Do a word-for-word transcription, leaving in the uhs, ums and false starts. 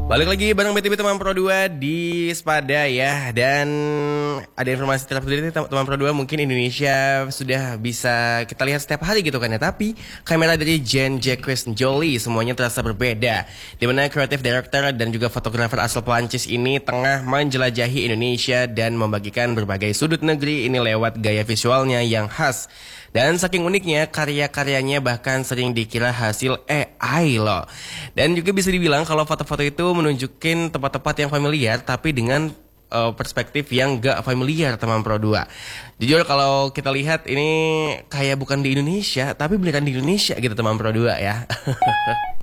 Balik lagi bareng B T B Teman Pro dua di Spada ya. Dan ada informasi terupdate teman Pro dua, mungkin Indonesia sudah bisa kita lihat setiap hari gitu kan ya. Tapi kamera dari Jen Jacques Jolie semuanya terasa berbeda, dimana creative director dan juga fotografer asal Perancis ini tengah menjelajahi Indonesia dan membagikan berbagai sudut negeri ini lewat gaya visualnya yang khas. Dan saking uniknya, karya-karyanya bahkan sering dikira hasil A I loh. Dan juga bisa dibilang kalau foto-foto itu menunjukin tempat-tempat yang familiar, tapi dengan uh, perspektif yang gak familiar teman Pro dua. Jujur kalau kita lihat ini kayak bukan di Indonesia, tapi beneran di Indonesia gitu teman Pro dua ya.